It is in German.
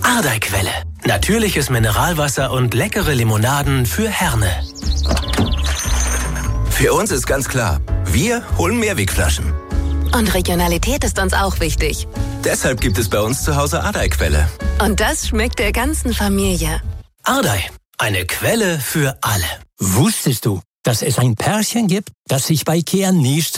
Ardeiquelle. Natürliches Mineralwasser und leckere Limonaden für Herne. Für uns ist ganz klar, wir holen Mehrwegflaschen. Und Regionalität ist uns auch wichtig. Deshalb gibt es bei uns zu Hause Ardeiquelle. Und das schmeckt der ganzen Familie. Ardei, eine Quelle für alle. Wusstest du, dass es ein Pärchen gibt, das sich bei IKEA nicht